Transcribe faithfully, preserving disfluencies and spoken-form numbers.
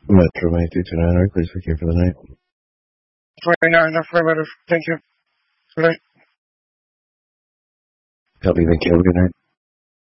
Metro May two two nine, please for for the night. twenty-nine, affirmative. Thank you. Good night. Copy, thank you. Have a good night.